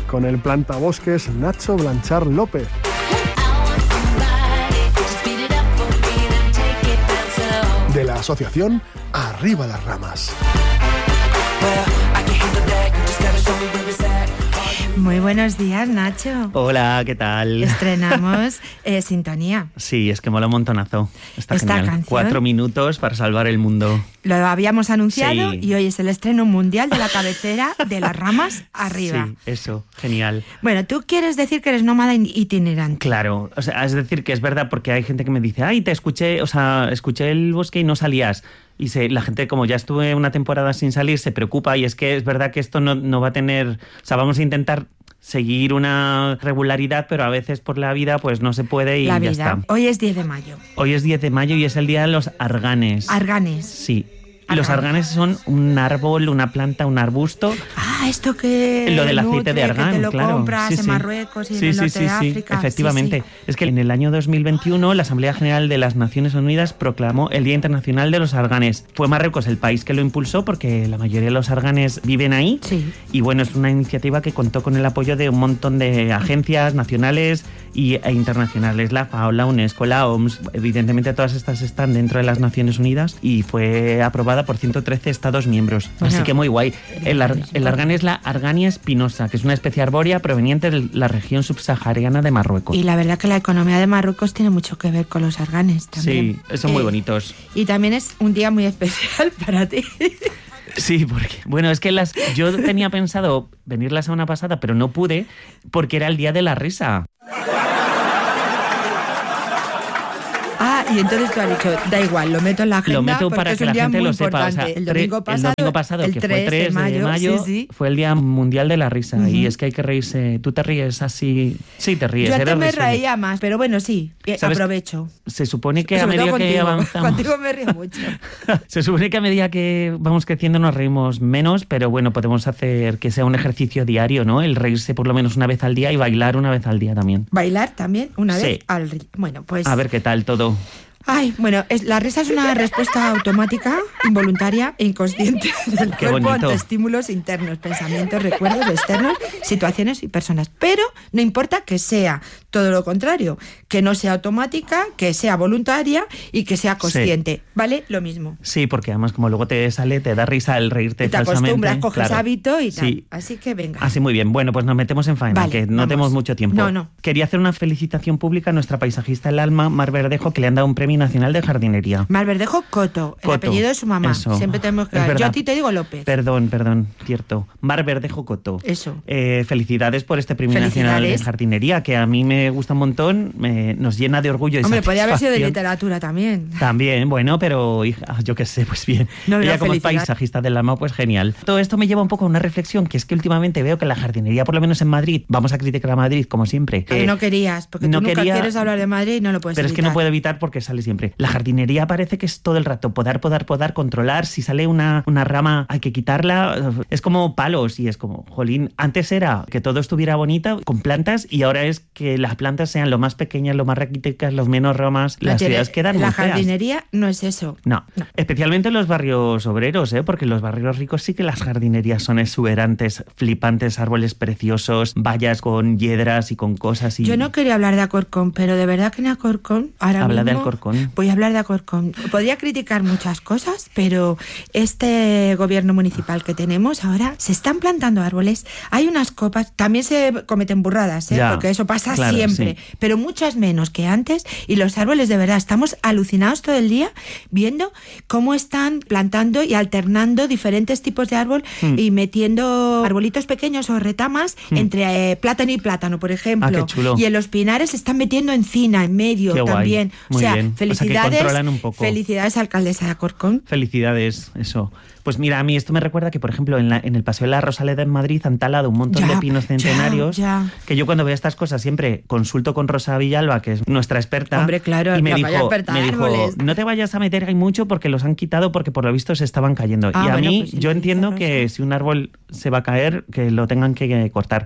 con el plantabosques Nacho Blanchard López. De la asociación Arriba las Ramas. Muy buenos días, Nacho. Hola, ¿qué tal? Estrenamos Sintonía. Sí, es que mola un montonazo. Está Esta genial. canción. 4 minutos para salvar el mundo. Lo habíamos anunciado Sí. y hoy es el estreno mundial de la cabecera de las ramas arriba. Sí, eso, genial. Bueno, tú quieres decir que eres nómada itinerante. Claro, o sea, es decir que es verdad porque hay gente que me dice, ay, te escuché, o sea, escuché el bosque y no salías. Y la gente, como ya estuve una temporada sin salir, se preocupa y es que es verdad que esto no va a tener... O sea, vamos a intentar seguir una regularidad, pero a veces por la vida pues no se puede y La ya vida. está. Hoy es 10 de mayo. Hoy es 10 de mayo y es el día de los arganes. Arganes. Sí. Los arganes son un árbol, una planta, un arbusto. Ah, esto que Lo del aceite nutre, de argán, que te lo claro. compras en Marruecos y en el norte de África. Efectivamente. Sí, sí. Es que en el año 2021 la Asamblea General de las Naciones Unidas proclamó el Día Internacional de los Arganes. Fue Marruecos el país que lo impulsó porque la mayoría de los arganes viven ahí. Sí. Y bueno, es una iniciativa que contó con el apoyo de un montón de agencias nacionales e internacionales. La FAO, la UNESCO, la OMS, evidentemente todas estas están dentro de las Naciones Unidas y fue aprobada por 113 Estados miembros. Bueno, así que muy guay. El argán es la Argania espinosa, que es una especie arbórea proveniente de la región subsahariana de Marruecos. Y la verdad que la economía de Marruecos tiene mucho que ver con los arganes también. Sí, son muy bonitos. Y también es un día muy especial para ti. Sí, porque, bueno, es que yo tenía pensado venir la semana pasada, pero no pude porque era el día de la risa. Ah, y entonces tú has dicho, da igual, lo meto en la agenda. Lo meto porque para es que un la día gente muy lo sepa. O sea, importante. El domingo pasado, que fue 3 de mayo, sí, sí. fue el Día Mundial de la Risa. Ujú. Y es que hay que reírse. ¿Tú te ríes así? Sí, te ríes. Yo antes eres me risueño. reía más, pero bueno, sí, ¿Sabes? aprovecho. Se supone que a Sobre todo medida que contigo. avanzamos... Contigo me río mucho. Se supone que a medida que vamos creciendo nos reímos menos, pero bueno, podemos hacer que sea un ejercicio diario, ¿no? El reírse por lo menos una vez al día y bailar una vez al día también. ¿Bailar también? Una vez Sí. al ritmo. Bueno, pues... A ver qué tal todo. Ay, bueno, la risa es una respuesta automática, involuntaria e inconsciente del Qué cuerpo bonito. ante estímulos internos, pensamientos, recuerdos externos, situaciones y personas. Pero no importa que sea todo lo contrario, que no sea automática, que sea voluntaria y que sea consciente. ¿Vale? Lo mismo. Sí, porque además como luego te sale, te da risa el reírte Y te falsamente. acostumbras, coges claro. hábito y tal. Sí. Así que venga. Así muy bien. Bueno, pues nos metemos en faena, Vale, que no vamos. tenemos mucho tiempo. No. Quería hacer una felicitación pública a nuestra paisajista del alma, Mar Verdejo, que le han dado un premio nacional de jardinería. Mar Verdejo Coto, el Coto, apellido de su mamá. eso. Siempre tenemos que Es dar. Yo verdad. a ti te digo López. Perdón, cierto. Mar Verdejo Coto. Eso. Felicidades por este premio nacional de Felicidades. jardinería, que a mí me gusta un montón, nos llena de orgullo y Hombre, podría haber sido de satisfacción. literatura también. También, bueno, pero hija, yo qué sé, pues bien. No, Ella como felicidades. paisajista del alma, pues genial. Todo esto me lleva un poco a una reflexión, que es que últimamente veo que la jardinería, por lo menos en Madrid, vamos a criticar a Madrid como siempre. Que no querías, porque no tú nunca quería- quieres hablar de Madrid y no lo puedes Pero es que no evitar. puedo evitar porque sale siempre. La jardinería parece que es todo el rato podar, controlar. Si sale una rama hay que quitarla. Es como palos y es como, jolín, antes era que todo estuviera bonito con plantas y ahora es que las plantas sean lo más pequeñas, lo más raquíticas, los menos ramas. No Las tiene- ciudades quedan muy La feas. jardinería no es eso. No. No. Especialmente en los barrios obreros, porque en los barrios ricos sí que las jardinerías son exuberantes, flipantes, árboles preciosos, vallas con hiedras y con cosas. Y... Yo no quería hablar de Alcorcón, pero de verdad que en Alcorcón ahora Habla de mismo Alcorcón. voy a hablar de Alcorcón. Podría criticar muchas cosas, pero este gobierno municipal que tenemos ahora se están plantando árboles. Hay unas copas, también se cometen burradas, Ya, porque eso pasa claro, siempre, sí. pero muchas menos que antes. Y los árboles, de verdad, estamos alucinados todo el día viendo cómo están plantando y alternando diferentes tipos de árbol y metiendo arbolitos pequeños o retamas entre plátano y plátano, por ejemplo. Ah, qué chulo. Y en los pinares se están metiendo encina, en medio Qué guay. también. Muy o sea, bien. O sea, que felicidades, controlan un poco. felicidades, alcaldesa de Alcorcón. Felicidades, eso. Pues mira, a mí esto me recuerda que, por ejemplo, en el Paseo de la Rosaleda en Madrid han talado un montón de pinos centenarios. Ya. Que yo cuando veo estas cosas siempre consulto con Rosa Villalba, que es nuestra experta. Hombre, claro, y me la dijo, vaya experta de árboles. no te vayas a meter ahí mucho porque los han quitado porque por lo visto se estaban cayendo. Ah, y a bueno, mí pues sí, yo dice entiendo Rosa. que si un árbol se va a caer, que lo tengan que cortar.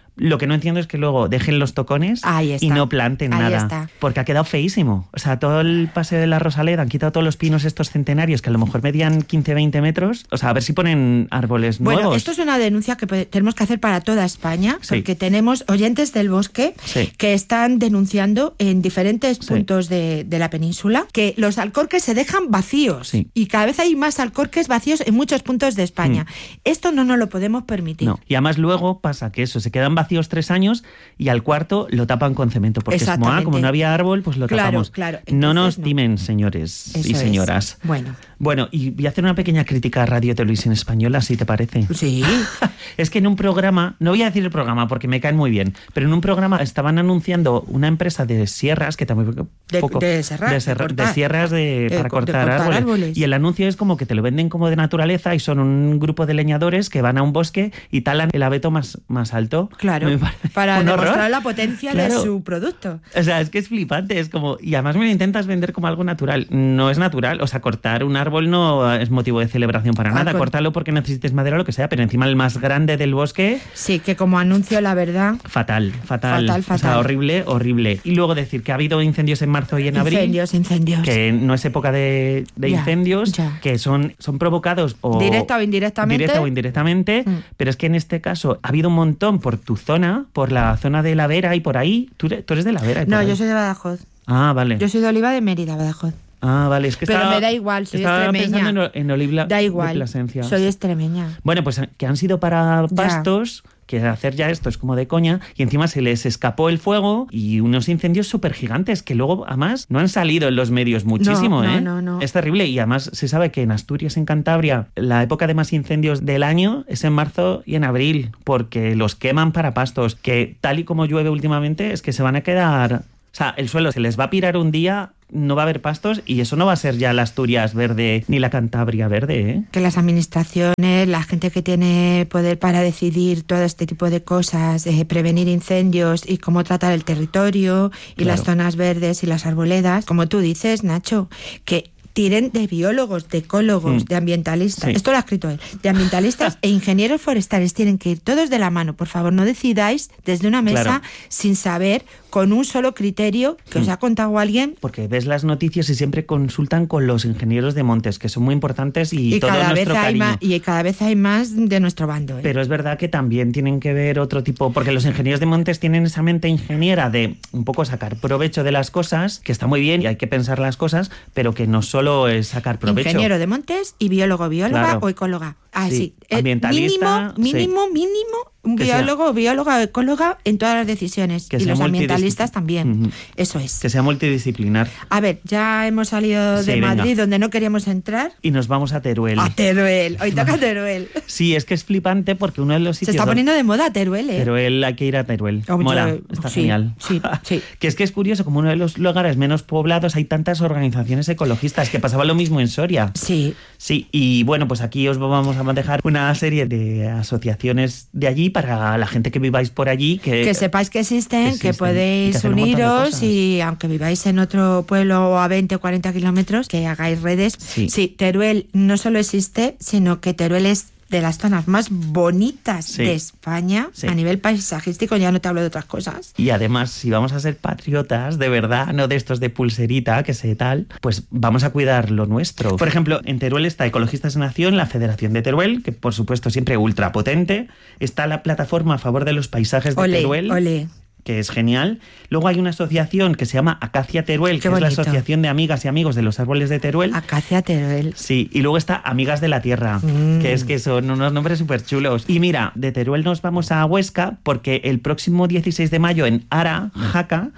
Lo que no entiendo es que luego dejen los tocones y no planten nada. Está. Porque ha quedado feísimo. O sea, todo el paseo de la Rosaleda han quitado todos los pinos estos centenarios que a lo mejor medían 15-20 metros. O sea, a ver si ponen árboles nuevos. Bueno, esto es una denuncia que tenemos que hacer para toda España, porque tenemos oyentes del bosque que están denunciando en diferentes puntos de la península que los alcorques se dejan vacíos. Y cada vez hay más alcorques vacíos en muchos puntos de España. Esto no nos lo podemos permitir. No. Y además luego pasa que eso, se quedan vacíos 3 años y al cuarto lo tapan con cemento. Porque es como no había árbol, pues lo tapamos. Claro. Entonces, no nos timen, señores y señoras. Bueno, y voy a hacer una pequeña crítica a Radio Televisión Española, si te parece. Sí. Es que en un programa, no voy a decir el programa porque me caen muy bien, pero en un programa estaban anunciando una empresa de sierras, que también de sierras para cortar árboles. Y el anuncio es como que te lo venden como de naturaleza y son un grupo de leñadores que van a un bosque y talan el abeto más alto. Claro, para demostrar la potencia de su producto. O sea, es que es flipante, es como... Y además me lo intentas vender como algo natural. No es natural, o sea, cortar un árbol no es motivo de celebración para nada. Córtalo porque necesites madera o lo que sea, pero encima el más grande del bosque... Sí, que como anuncio, la verdad... Fatal. O sea, horrible. Y luego decir que ha habido incendios en marzo y en abril. Incendios. Que no es época de incendios, que son provocados directa o indirectamente. Pero es que en este caso ha habido un montón por tu zona, por la zona de La Vera y por ahí. ¿Tú eres de La Vera? No, yo soy de Badajoz. Ah, vale. Yo soy de Oliva de Mérida, Badajoz. Ah, vale, es que pero me da igual, soy extremeña. Pensando en Oliva da igual, de Plasencia. Soy extremeña. Bueno, pues que han sido para pastos, que hacer ya esto es como de coña, y encima se les escapó el fuego y unos incendios súper gigantes que luego, además, no han salido en los medios muchísimo, No. Es terrible, y además se sabe que en Asturias, en Cantabria, la época de más incendios del año es en marzo y en abril, porque los queman para pastos, que tal y como llueve últimamente es que se van a quedar... O sea, el suelo se les va a pirar un día, no va a haber pastos y eso no va a ser ya la Asturias verde ni la Cantabria verde, ¿eh? Que las administraciones, la gente que tiene poder para decidir todo este tipo de cosas, prevenir incendios y cómo tratar el territorio y las zonas verdes y las arboledas, como tú dices, Nacho, que tiren de biólogos, de ecólogos, de ambientalistas. Esto lo ha escrito él. De ambientalistas e ingenieros forestales. Tienen que ir todos de la mano. Por favor, no decidáis desde una mesa sin saber, con un solo criterio que os ha contado alguien. Porque ves las noticias y siempre consultan con los ingenieros de montes, que son muy importantes y todo nuestro cariño. Y cada vez hay más de nuestro bando. Pero es verdad que también tienen que ver otro tipo, porque los ingenieros de montes tienen esa mente ingeniera de un poco sacar provecho de las cosas, que está muy bien y hay que pensar las cosas, pero que no solo es sacar provecho. Ingeniero de montes y bióloga o ecóloga. Sí. Ambientalista. Mínimo, un biólogo o bióloga o ecóloga en todas las decisiones. Y los ambientalistas también. Eso es. Que sea multidisciplinar. A ver, ya hemos salido de Madrid, donde no queríamos entrar. Y nos vamos a Teruel. A Teruel. Hoy toca Teruel. Sí, es que es flipante porque uno de los sitios... Se está poniendo de moda Teruel, ¿eh? Teruel, hay que ir a Teruel. Mola, está genial. Sí. Que es curioso, como uno de los lugares menos poblados hay tantas organizaciones ecologistas, que pasaba lo mismo en Soria. Sí. Sí, y bueno, pues aquí os vamos a dejar una serie de asociaciones de allí para la gente que viváis por allí. Que sepáis que existen, que podéis uniros y aunque viváis en otro pueblo a 20 o 40 kilómetros, que hagáis redes. Sí, Teruel no solo existe, sino que Teruel es de las zonas más bonitas de España, a nivel paisajístico, ya no te hablo de otras cosas. Y además, si vamos a ser patriotas, de verdad, no de estos de pulserita, que sé tal, pues vamos a cuidar lo nuestro. Por ejemplo, en Teruel está Ecologistas en Acción, la Federación de Teruel, que por supuesto siempre ultra potente. Está la plataforma a favor de los paisajes de Teruel. Que es genial. Luego hay una asociación que se llama Acacia Teruel, que es la Asociación de Amigas y Amigos de los Árboles de Teruel. Acacia Teruel. Sí, y luego está Amigas de la Tierra, que son unos nombres súper chulos. Y mira, de Teruel nos vamos a Huesca, porque el próximo 16 de mayo en Ara, Jaca,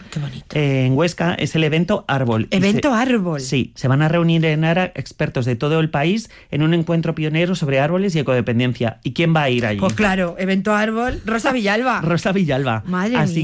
en Huesca, es el evento Árbol. Árbol. Sí, se van a reunir en Ara expertos de todo el país en un encuentro pionero sobre árboles y ecodependencia. ¿Y quién va a ir allí? Pues claro, evento Árbol, Rosa Villalba. Rosa Villalba. Madre Así mía.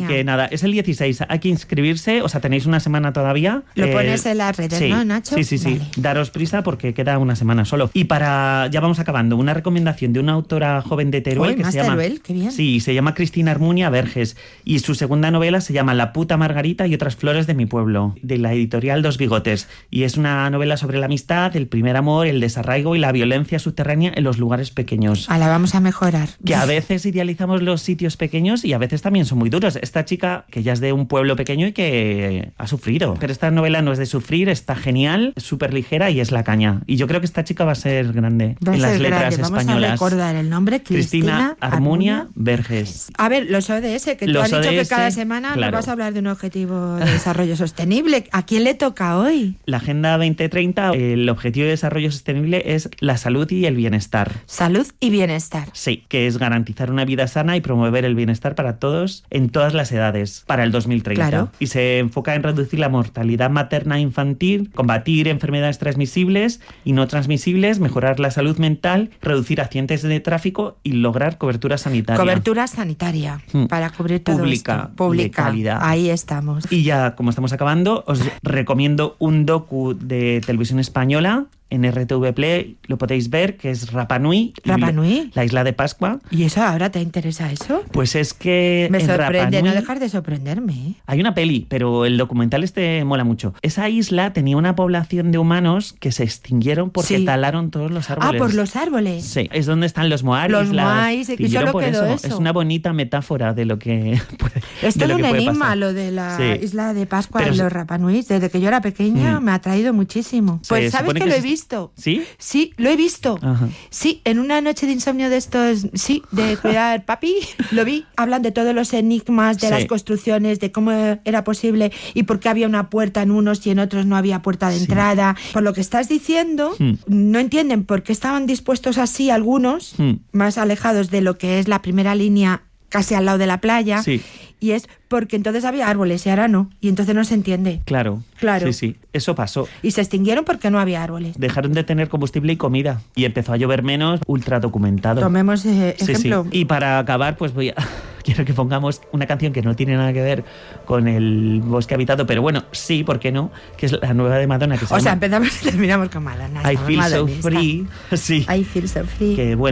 que nada, es el 16, hay que inscribirse, o sea, tenéis una semana todavía. Lo pones en las redes, sí, ¿no, Nacho? Sí. Vale. Daros prisa porque queda una semana solo. Y ya vamos acabando, una recomendación de una autora joven de Teruel que más se llama... Teruel, qué bien. Sí, se llama Cristina Armunia Verges y su segunda novela se llama La puta Margarita y otras flores de mi pueblo, de la editorial Dos Bigotes. Y es una novela sobre la amistad, el primer amor, el desarraigo y la violencia subterránea en los lugares pequeños. La vamos a mejorar. Que a veces idealizamos los sitios pequeños y a veces también son muy duros. Esta chica, que ya es de un pueblo pequeño y que ha sufrido. Pero esta novela no es de sufrir, está genial, es súper ligera y es la caña. Y yo creo que esta chica va a ser grande en las letras españolas. Vamos a recordar el nombre, Cristina Armunia Verges. A ver, los ODS, que tú has dicho que cada semana nos vas a hablar de un objetivo de desarrollo sostenible. ¿A quién le toca hoy? La Agenda 2030, el objetivo de desarrollo sostenible es la salud y el bienestar. Salud y bienestar. Sí, que es garantizar una vida sana y promover el bienestar para todos en todas las edades para el 2030. Claro. Y se enfoca en reducir la mortalidad materna e infantil, combatir enfermedades transmisibles y no transmisibles, mejorar la salud mental, reducir accidentes de tráfico y lograr cobertura sanitaria. Cobertura sanitaria para cubrir todo esto. Pública. De calidad. Ahí estamos. Y ya, como estamos acabando, os recomiendo un docu de Televisión Española en RTV Play, lo podéis ver, que es Rapa Nui. ¿Rapa Nui? La isla de Pascua. ¿Y eso ahora te interesa eso? Pues es que me sorprende, Rapa Nui, no dejar de sorprenderme. Hay una peli, pero el documental mola mucho. Esa isla tenía una población de humanos que se extinguieron porque talaron todos los árboles. Ah, por los árboles. Sí, es donde están los moais. Los moais, que solo quedó eso. Es una bonita metáfora de lo que puede Es todo un enigma pasar. Lo de la isla de Pascua y los Rapa Nuis. Desde que yo era pequeña me ha atraído muchísimo. Pues ¿sabes que lo he visto? ¿Sí? Sí, lo he visto. Ajá. Sí, en una noche de insomnio de estos, sí, de cuidar papi, lo vi. Hablan de todos los enigmas, de las construcciones, de cómo era posible y por qué había una puerta en unos y en otros no había puerta de entrada. Por lo que estás diciendo, no entienden por qué estaban dispuestos así algunos, más alejados de lo que es la primera línea, casi al lado de la playa. Sí. Y es porque entonces había árboles y ahora no. Y entonces no se entiende. Claro. Sí, eso pasó. Y se extinguieron porque no había árboles. Dejaron de tener combustible y comida. Y empezó a llover menos, ultra documentado. Tomemos ejemplo. Sí. Y para acabar, pues quiero que pongamos una canción que no tiene nada que ver con el bosque habitado, pero bueno, sí, ¿por qué no? Que es la nueva de Madonna. Que se llama empezamos y terminamos con Madonna. I Feel So Free. Sí. I Feel So Free. Que bueno.